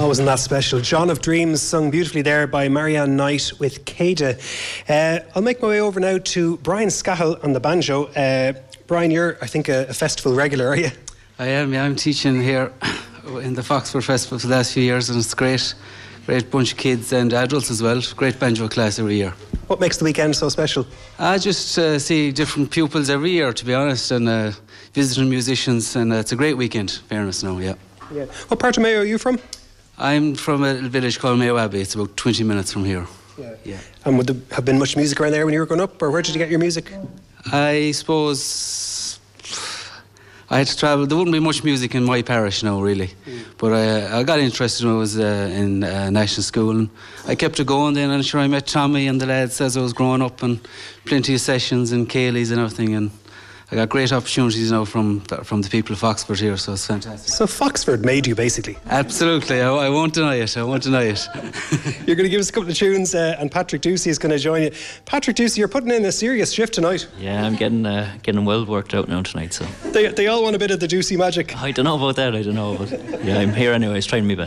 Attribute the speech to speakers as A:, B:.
A: Oh, wasn't that special? John of Dreams, sung beautifully there by Marianne Knight with Cada. I'll make my way over now to Brian Scahill on the banjo. Brian, you're, I think, a festival regular, are you?
B: I am, yeah. I'm teaching here in the Foxford Festival for the last few years, and it's great bunch of kids and adults as well. Great banjo class every year.
A: What makes the weekend so special?
B: I just see different pupils every year, to be honest, and visiting musicians, and it's a great weekend, fairness now, yeah.
A: Yeah. What part of Mayo are you from?
B: I'm from a village called Mayo Abbey. It's about 20 minutes from here.
A: Yeah. And would there have been much music around there when you were growing up, or where did you get your music?
B: I suppose I had to travel. There wouldn't be much music in my parish now, really. But I got interested when I was in national school, and I kept it going then. And sure, I met Tommy and the lads as I was growing up, and plenty of sessions and Cayleys and everything. And I got great opportunities now from the people of Foxford here, so it's fantastic.
A: So Foxford made you, basically?
B: Absolutely, I won't deny it, You're going
A: to give us a couple of tunes, and Patrick Ducey is going to join you. Patrick Ducey, you're putting in a serious shift tonight.
C: Yeah, I'm getting well worked out now tonight, so...
A: They all want a bit of the Ducey magic.
C: I don't know about that, yeah, I'm here anyway, trying my best.